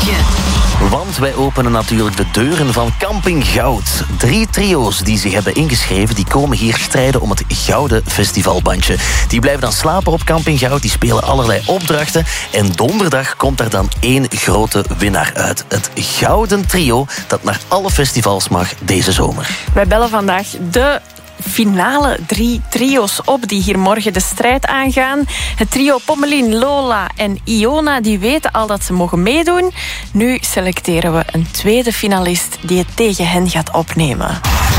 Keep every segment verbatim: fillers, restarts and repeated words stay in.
Festivalbandje. Want wij openen natuurlijk de deuren van Camping Goud. Drie trio's die zich hebben ingeschreven, die komen hier strijden om het Gouden Festivalbandje. Die blijven dan slapen op Camping Goud, die spelen allerlei opdrachten. En donderdag komt er dan één grote winnaar uit. Het Gouden Trio dat naar alle festivals mag deze zomer. Wij bellen vandaag de finale drie trio's op die hier morgen de strijd aangaan. Het trio Pommelien, Lola en Iona die weten al dat ze mogen meedoen. Nu selecteren we een tweede finalist die het tegen hen gaat opnemen.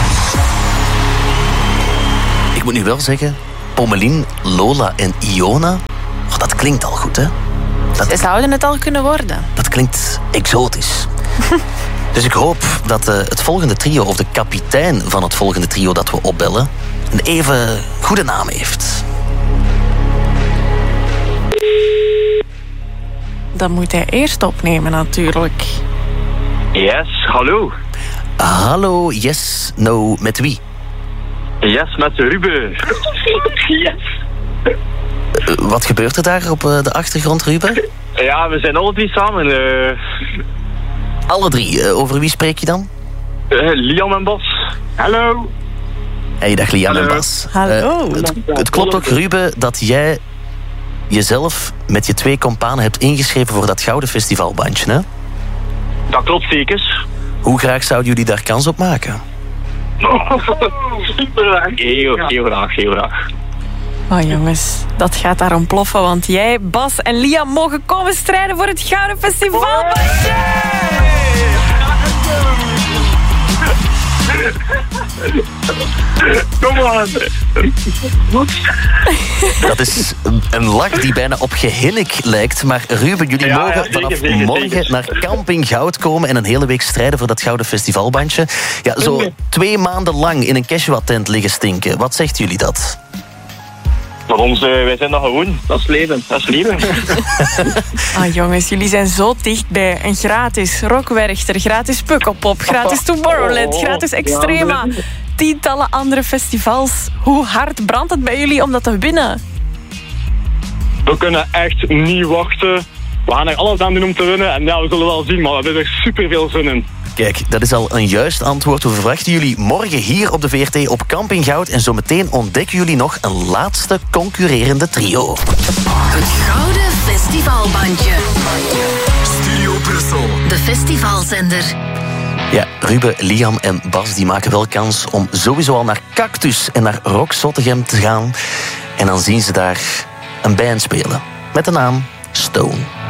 Ik moet nu wel zeggen, Pommelien, Lola en Iona, oh, dat klinkt al goed, hè? Dat, Ze zouden het al kunnen worden. dat klinkt exotisch. Dus ik hoop dat uh, het volgende trio, of de kapitein van het volgende trio dat we opbellen, een even goede naam heeft. Dat moet hij eerst opnemen natuurlijk. Yes, hallo. Hallo, yes, no, met wie? Yes, met Ruben. Yes. Uh, wat gebeurt er daar op uh, de achtergrond, Ruben? Ja, we zijn alle drie samen. Uh, Alle drie. Uh, over wie spreek je dan? uh, Liam en Bas. Hallo. Hey, dag Liam en Hallo. Bas. Hallo. Uh, het, het klopt ook, Ruben, dat jij jezelf met je twee companen hebt ingeschreven voor dat Gouden Festivalbandje, hè? Dat klopt zeker. Hoe graag zouden jullie daar kans op maken? Super graag. Heel, heel graag, heel graag. Oh jongens, dat gaat daar ontploffen, want jij, Bas en Liam mogen komen strijden voor het Gouden Festivalbandje. Kom aan. Dat is een lach die bijna op gehinnik lijkt. Maar Ruben, jullie Ja, ja, mogen zeker, vanaf zeker, morgen zeker. naar Camping Goud komen en een hele week strijden voor dat Gouden Festivalbandje. Ja, zo twee maanden lang in een Quechua-tent liggen stinken. Wat zegt jullie dat? Voor ons, uh, wij zijn dat gewoon. Dat is leven. Dat is leven. Ah jongens, jullie zijn zo dichtbij. Een gratis Rock Werchter, gratis Pukkelpop, gratis Tomorrowland, gratis Extrema. Tientallen andere festivals. Hoe hard brandt het bij jullie om dat te winnen? We kunnen echt niet wachten. We gaan er alles aan doen om te winnen. En ja, we zullen wel zien, maar we hebben er super veel zin in. Kijk, dat is al een juist antwoord. We verwachten jullie morgen hier op de V R T op Camping Goud. En zometeen ontdekken jullie nog een laatste concurrerende trio. Het Gouden Festivalbandje. Studio Brussel. De festivalzender. Ja, Ruben, Liam en Bas die maken wel kans om sowieso al naar Cactus en naar Rock Zottegem te gaan. En dan zien ze daar een band spelen met de naam Stone.